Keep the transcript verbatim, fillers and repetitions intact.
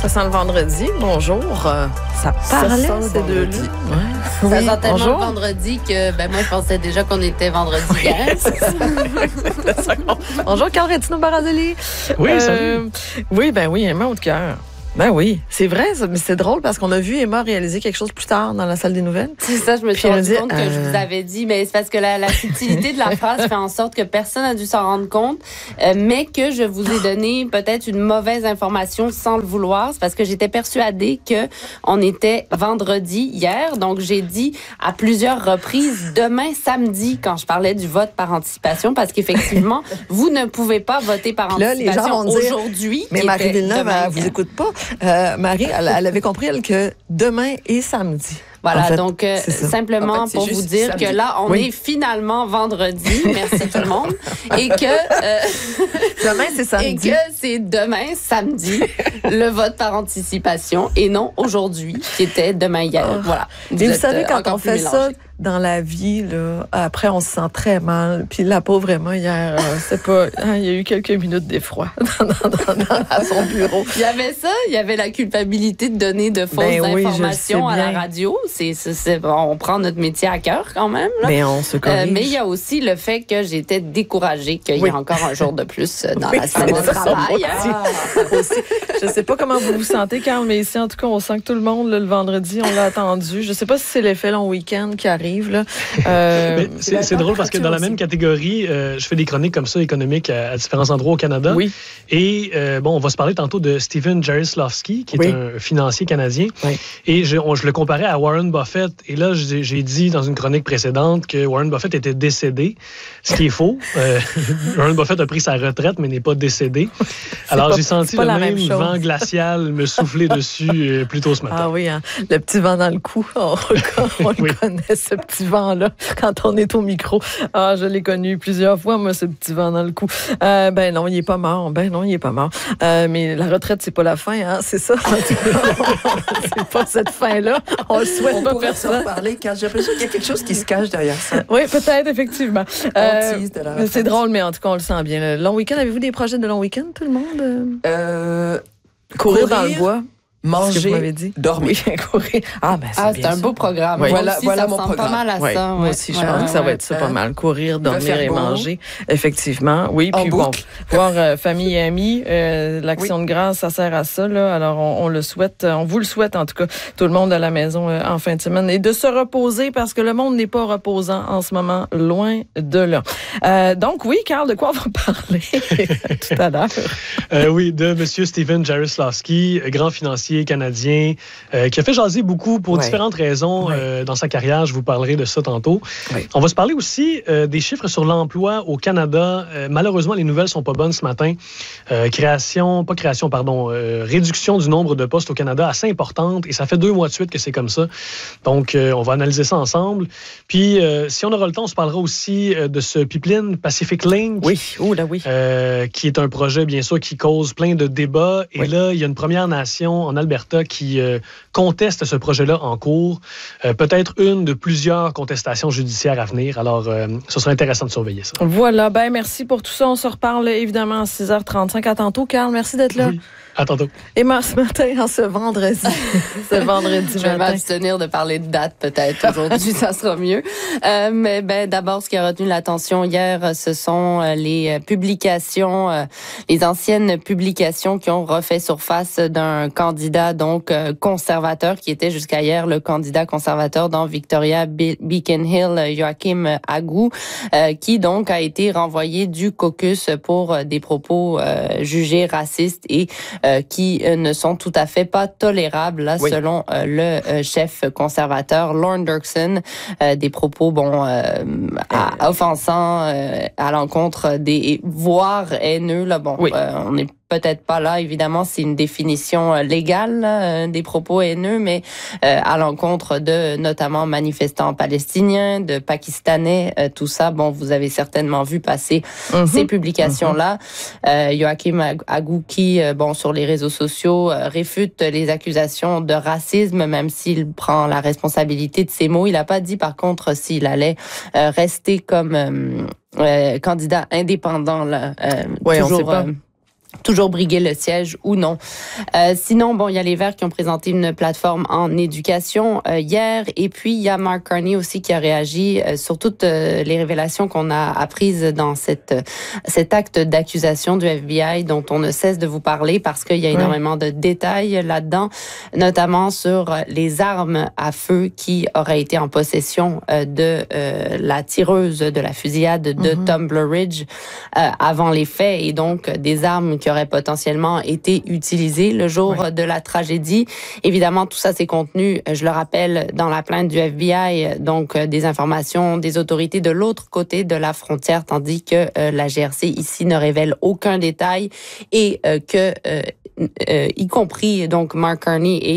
Ça sent le vendredi. Bonjour. Euh, ça parlait, ça ces deux-là. Ouais. Ça Oui, sent tellement bonjour. le vendredi que ben moi, je pensais déjà qu'on était vendredi hier. Bonjour, Carl Rettino Barazzelli. Oui, Euh, salut. Oui, ben oui, Emma Haute-Cœur. Ben oui, c'est vrai, ça, mais c'est drôle parce qu'on a vu Emma réaliser quelque chose plus tard dans la salle des nouvelles. C'est ça, je me suis Puis elle rendu dit, compte que euh, je vous avais dit, mais c'est parce que la, la subtilité de la phrase fait en sorte que personne n'a dû s'en rendre compte, euh, mais que je vous ai donné peut-être une mauvaise information sans le vouloir. C'est parce que j'étais persuadée que on était vendredi hier, donc j'ai dit à plusieurs reprises demain samedi quand je parlais du vote par anticipation, parce qu'effectivement vous ne pouvez pas voter par Là, les gens anticipation vont dire, aujourd'hui. Mais qui Marie était Villeneuve, demain elle vous hier. écoute pas. Euh, Marie, elle, elle avait compris, elle, que demain et samedi. Voilà, En fait, donc euh, c'est ça. simplement En fait, c'est pour vous juste dire samedi. que là, on Oui. est finalement vendredi, merci tout le monde, et que euh, Demain, c'est et samedi. que c'est demain samedi le vote par anticipation et non aujourd'hui qui était demain hier. Oh. Voilà. Mais vous êtes, savez, euh, quand encore on plus fait ça mélangés. dans la vie, là, après, on se sent très mal. Puis la pauvre Emma, hier, euh, c'est pas, hein, il y a eu quelques minutes d'effroi dans, dans, dans, dans- à son bureau. Il y avait ça, il y avait la culpabilité de donner de fausses Ben oui, je informations le sais à la bien. radio. C'est, c'est, c'est- bon, on prend notre métier à cœur quand même. Là. Mais on se corrige. Euh, mais il y a aussi le fait que j'étais découragée qu'il Oui. y ait encore un jour de plus euh, dans Oui, la semaine de c'est ça, travail. moi aussi. Aussi. Je sais pas comment vous vous sentez, Carl, mais ici, en tout cas, on sent que tout le monde, là, le vendredi, on l'a attendu. Je sais pas si c'est l'effet long week-end qui arrive, là. Euh, Mais c'est, c'est drôle parce que dans la même catégorie, euh, je fais des chroniques comme ça économiques à, à différents endroits au Canada. Oui. Et euh, bon, on va se parler tantôt de Stephen Jarislowski, qui est Oui. un financier canadien. Oui. Et je, on- je le comparais à Warren Buffett. Et là, j'ai, j'ai dit dans une chronique précédente que Warren Buffett était décédé, ce qui est faux. Euh, Warren Buffett a pris sa retraite, mais n'est pas décédé. Alors, pas- j'ai senti c'est pas le la même, même chose. vent glacial me souffler dessus euh, plus tôt ce matin. Ah oui, hein, le petit vent dans le cou. On, on le Oui. connaît, ce petit vent-là, quand on est au micro. Ah, je l'ai connu plusieurs fois, moi, ce petit vent dans le cou. Euh, ben non, il est pas mort. Ben non, il est pas mort. Euh, mais la retraite, c'est pas la fin, hein, c'est ça. C'est pas cette fin-là. On le souhaite On pas pourrait s'en personne. parler, car j'ai l'impression qu'il y a quelque chose qui se cache derrière ça. Oui, peut-être, effectivement. On tease de la mais c'est retraite. drôle, mais en tout cas, on le sent bien. Le long week-end, avez-vous des projets de long week-end, tout le monde? Euh, Courir, dans le courir, bois? C'est ce que vous manger, m'avez dit. dormir. Oui, courir. Ah, ben c'est Ah, c'est bien un ça. beau programme. Oui. Moi Voilà- aussi, voilà ça mon ressemble pas programme. mal à Ouais, ça. moi ouais. aussi, je Ouais, pense ouais, que ça va ouais. être ça pas mal. Courir, va dormir faire et beau. manger. Effectivement. Oui, En puis bon, boucle. voir euh, famille et amis, euh, l'action de grâce, ça sert à ça. Là. Alors, on, on le souhaite, on vous le souhaite en tout cas, tout le monde à la maison euh, en fin de semaine. Et de se reposer parce que le monde n'est pas reposant en ce moment, loin de là. Euh, donc oui, Carl, de quoi on va parler tout à l'heure? Euh, oui, de M. Stephen Jarislowski, grand financier canadien, euh, qui a fait jaser beaucoup pour Ouais. différentes raisons Ouais. euh, dans sa carrière. Je vous parlerai de ça tantôt. Ouais. On va se parler aussi euh, des chiffres sur l'emploi au Canada. Euh, malheureusement, les nouvelles sont pas bonnes ce matin. Euh, création, pas création, pardon, euh, réduction du nombre de postes au Canada assez importante, et ça fait deux mois de suite que c'est comme ça. Donc, euh, on va analyser ça ensemble. Puis, euh, si on aura le temps, on se parlera aussi euh, de ce pipeline Pacific Link. Oui, oh là oui. Euh, qui est un projet, bien sûr, qui cause plein de débats. Et Oui. là, il y a une Première Nation en Alberta qui euh, conteste ce projet-là en cours. Euh, peut-être une de plusieurs contestations judiciaires à venir. Alors, euh, ce sera intéressant de surveiller ça. Voilà, ben merci pour tout ça. On se reparle évidemment à six heures trente-cinq. À tantôt, Carl. Merci d'être là. Oui. À tantôt. Emma, ce matin, en ce vendredi. ce vendredi Je vais matin. m'abstenir de parler de date peut-être aujourd'hui, ça sera mieux. Euh, mais ben d'abord, ce qui a retenu l'attention hier, ce sont euh, les publications, euh, les anciennes publications qui ont refait surface d'un candidat donc euh, conservateur qui était jusqu'à hier le candidat conservateur dans Victoria Be- Beacon Hill, Joachim Agu, euh, qui donc a été renvoyé du caucus pour euh, des propos euh, jugés racistes et euh, qui euh, ne sont tout à fait pas tolérables, là, Oui. selon euh, le euh, chef conservateur Lorne Dirksen, euh, des propos bon euh, à- offensants euh, à l'encontre des voire haineux là bon Oui. euh, on est peut-être pas là, évidemment, c'est une définition euh, légale là, euh, des propos haineux, mais euh, à l'encontre de notamment manifestants palestiniens, de Pakistanais, euh, tout ça. Bon, vous avez certainement vu passer Mhm. ces publications-là. Euh, Joachim Agu qui, euh, bon, sur les réseaux sociaux, euh, réfute les accusations de racisme, même s'il prend la responsabilité de ses mots. Il n'a pas dit, par contre, s'il allait euh, rester comme euh, euh, candidat indépendant, là, euh, Ouais, on toujours. sait pas. euh, toujours briguer le siège ou non. Euh, sinon, bon, il y a les Verts qui ont présenté une plateforme en éducation euh, hier, et puis il y a Mark Carney aussi qui a réagi euh, sur toutes euh, les révélations qu'on a apprises dans cette euh, cet acte d'accusation du F B I dont on ne cesse de vous parler parce qu'il y a oui. énormément de détails là-dedans, notamment sur les armes à feu qui auraient été en possession euh, de euh, la tireuse de la fusillade de mm-hmm. Tom Blurridge euh, avant les faits, et donc des armes qui auraient potentiellement été utilisées le jour oui. de la tragédie. Évidemment, tout ça s'est contenu, je le rappelle, dans la plainte du F B I, donc des informations des autorités de l'autre côté de la frontière, tandis que euh, la G R C ici ne révèle aucun détail, et euh, que, euh, euh, y compris donc Mark Carney et